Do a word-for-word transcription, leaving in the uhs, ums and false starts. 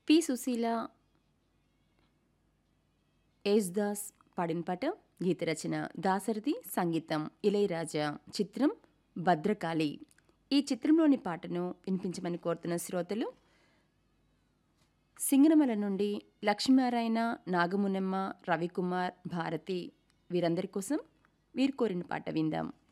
P Susheela, Yesudas పాడిన పాట. గీత రచన దాశరథి, సంగీతం ఇళయరాజా. చిత్రం భద్రకాళి. ఈ చిత్రంలోని పాటను వినిపించమని కోరుతున్న శ్రోతలు సింగనమల నుండి లక్ష్మీనారాయణ, నాగమునమ్మ, రవికుమార్, భారతి. వీరందరి కోసం వీరు కోరిన పాట విందాం.